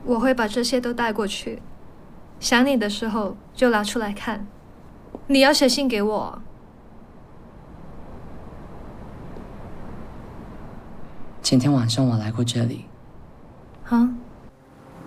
我会把这些都带过去，想你的时候就拿出来看。你要写信给我。 前天晚上我来过这里。 啊？